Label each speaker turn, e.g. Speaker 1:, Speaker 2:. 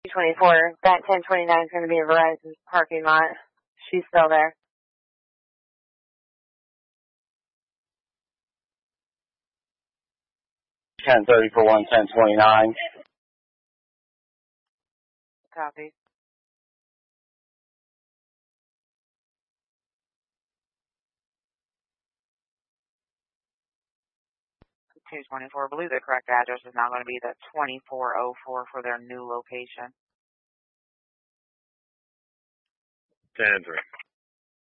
Speaker 1: 24. That 1029 is going to be a Verizon parking lot. She's still there.
Speaker 2: 1030 for 1029.
Speaker 1: Copy. $224. I believe the correct address is now going to be the 2404 for their new location.
Speaker 3: 10-3.